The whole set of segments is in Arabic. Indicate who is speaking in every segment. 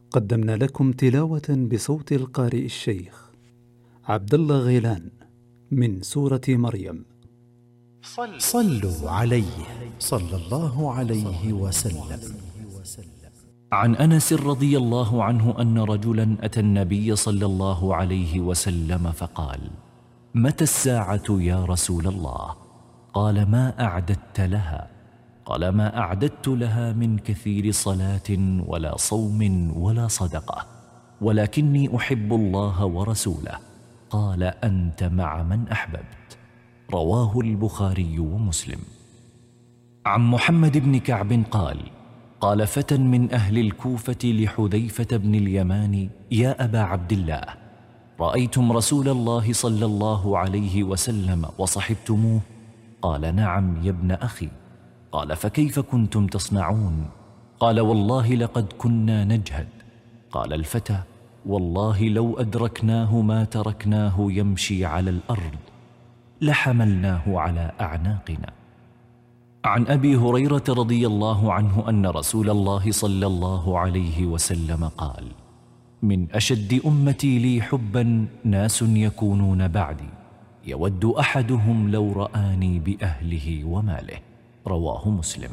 Speaker 1: قدمنا لكم تلاوة بصوت القارئ الشيخ عبد الله غيلان من سورة مريم.
Speaker 2: صلوا عليه صلى الله عليه وسلم.
Speaker 3: عن أنس رضي الله عنه أن رجلا أتى النبي صلى الله عليه وسلم فقال: متى الساعة يا رسول الله؟ قال: ما أعددت لها؟ قال: ما أعددت لها من كثير صلاة ولا صوم ولا صدقة، ولكني أحب الله ورسوله. قال: أنت مع من أحببت. رواه البخاري ومسلم. عن محمد بن كعب قال: قال فتى من أهل الكوفة لحذيفة بن اليمان: يا أبا عبد الله، رأيتم رسول الله صلى الله عليه وسلم وصحبتموه؟ قال: نعم يا ابن أخي. قال: فكيف كنتم تصنعون؟ قال: والله لقد كنا نجهد. قال الفتى: والله لو أدركناه ما تركناه يمشي على الأرض، لحملناه على أعناقنا. عن أبي هريرة رضي الله عنه أن رسول الله صلى الله عليه وسلم قال: من أشد أمتي لي حبا ناس يكونون بعدي، يود أحدهم لو رآني بأهله وماله. رواه مسلم.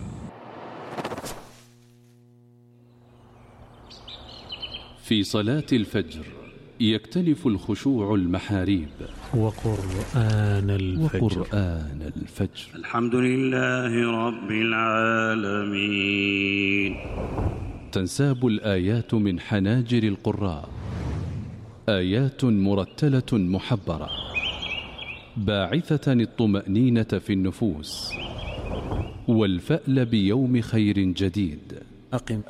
Speaker 4: في صلاة الفجر يختلف الخشوع المحاريب.
Speaker 5: وقرآن
Speaker 4: الفجر.
Speaker 6: الحمد لله رب العالمين.
Speaker 4: تنساب الآيات من حناجر القراء، آيات مرتلة محبرة باعثة الطمأنينة في النفوس والفأل بيوم خير جديد.